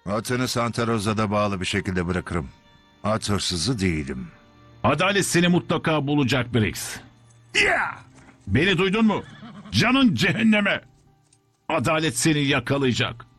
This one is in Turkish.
Atını Santa Rosa'da bağlı bir şekilde bırakırım. At hırsızı değilim. Adalet seni mutlaka bulacak Briggs. Beni duydun mu? Canın cehenneme. Adalet seni yakalayacak.